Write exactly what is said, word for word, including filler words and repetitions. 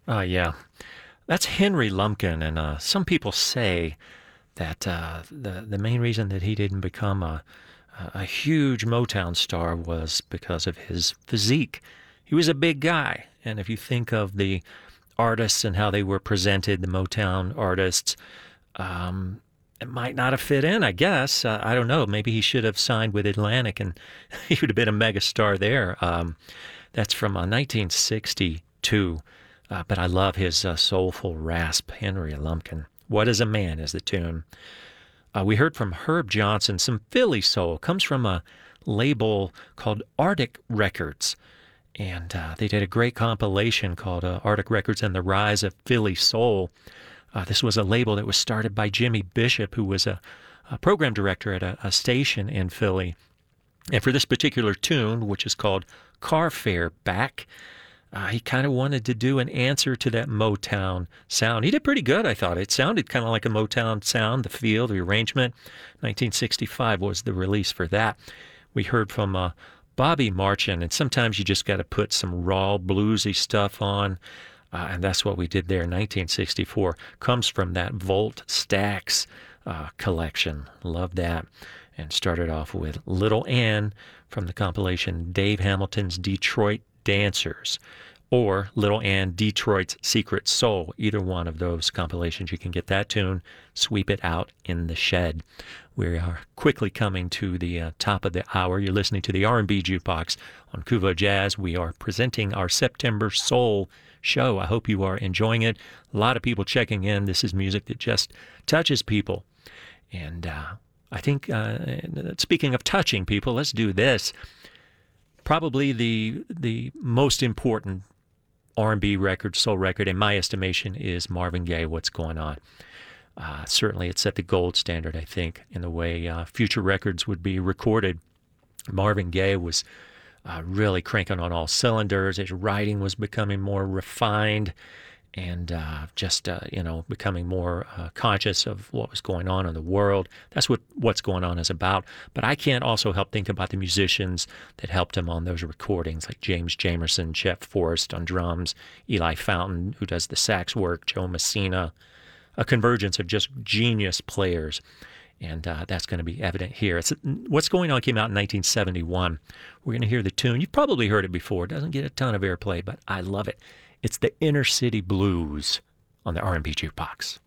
Uh, yeah, that's Henry Lumpkin, and uh, some people say that uh, the the main reason that he didn't become a a huge Motown star was because of his physique. He was a big guy, and if you think of the artists and how they were presented, the Motown artists, um, it might not have fit in, I guess. Uh, I don't know. Maybe he should have signed with Atlantic and he would have been a megastar there. Um, that's from uh, nineteen sixty-two. Uh, but I love his uh, soulful rasp, Henry Lumpkin. What is a Man is the tune. Uh, we heard from Herb Johnson, some Philly soul. Comes from a label called Arctic Records. And uh, they did a great compilation called uh, Arctic Records and the Rise of Philly Soul. Uh, this was a label that was started by Jimmy Bishop, who was a, a program director at a, a station in Philly. And for this particular tune, which is called Car Fare Back, uh, he kind of wanted to do an answer to that Motown sound. He did pretty good, I thought. It sounded kind of like a Motown sound, the feel, the arrangement. nineteen sixty-five was the release for that. We heard from uh, Bobby Marchin, and sometimes you just got to put some raw bluesy stuff on, uh, and that's what we did there. nineteen sixty-four comes from that Volt Stax uh, collection. Love that. And started off with Little Ann from the compilation Dave Hamilton's Detroit Dancers, or Little Ann Detroit's Secret Soul. Either one of those compilations, you can get that tune, Sweep It Out in the Shed. We are quickly coming to the uh, top of the hour. You're listening to the R and B Jukebox on Kuvo Jazz. We are presenting our September Soul show. I hope you are enjoying it. A lot of people checking in. This is music that just touches people. And uh, I think, uh, speaking of touching people, let's do this. Probably the the most important R and B record, soul record, in my estimation, is Marvin Gaye, What's Going On. Uh, certainly it set the gold standard, I think, in the way uh, future records would be recorded. Marvin Gaye was uh, really cranking on all cylinders. His writing was becoming more refined and uh, just, uh, you know, becoming more uh, conscious of what was going on in the world. That's what What's Going On is about. But I can't also help think about the musicians that helped him on those recordings, like James Jamerson, Jeff Forrest on drums, Eli Fountain, who does the sax work, Joe Messina, a convergence of just genius players. And uh, that's going to be evident here. It's, What's Going On came out in nineteen seventy-one. We're going to hear the tune. You've probably heard it before. It doesn't get a ton of airplay, but I love it. It's the Inner City Blues on the R and B Jukebox.